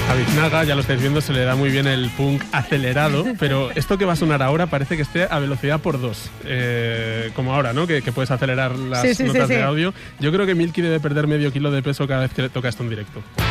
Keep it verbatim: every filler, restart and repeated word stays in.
A Biznaga, ya lo estáis viendo, se le da muy bien el punk acelerado, pero esto que va a sonar ahora parece que esté a velocidad por dos, eh, como ahora, ¿no? Que, que puedes acelerar las sí, sí, notas sí, de sí. audio. Yo creo que Milky debe perder medio kilo de peso cada vez que le toca esto en directo.